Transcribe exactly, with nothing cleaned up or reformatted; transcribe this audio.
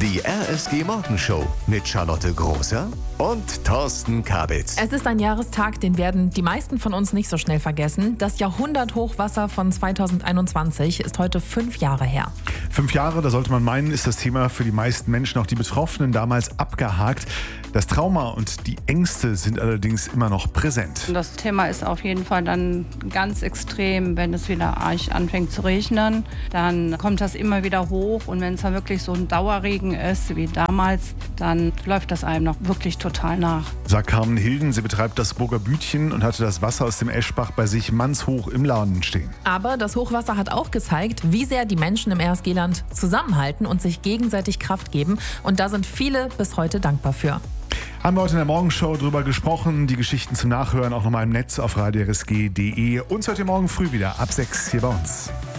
Die R S G-Morgenshow mit Charlotte Großer und Thorsten Kabitz. Es ist ein Jahrestag, den werden die meisten von uns nicht so schnell vergessen. Das Jahrhunderthochwasser von zweitausendeinundzwanzig ist heute fünf Jahre her. Fünf Jahre, da sollte man meinen, ist das Thema für die meisten Menschen, auch die Betroffenen, damals abgehakt. Das Trauma und die Ängste sind allerdings immer noch präsent. Das Thema ist auf jeden Fall dann ganz extrem, wenn es wieder arg anfängt zu regnen. Dann kommt das immer wieder hoch und wenn es dann wirklich so ein Dauerregen ist wie damals, dann läuft das einem noch wirklich total nach. Sagt Carmen Hilden, sie betreibt das Burger Bütchen und hatte das Wasser aus dem Eschbach bei sich mannshoch im Laden stehen. Aber das Hochwasser hat auch gezeigt, wie sehr die Menschen im R S G-Land zusammenhalten und sich gegenseitig Kraft geben. Und da sind viele bis heute dankbar für. Haben wir heute in der Morgenshow drüber gesprochen. Die Geschichten zum Nachhören auch nochmal im Netz auf radio r s g punkt d e. Uns heute Morgen früh wieder ab sechs hier bei uns.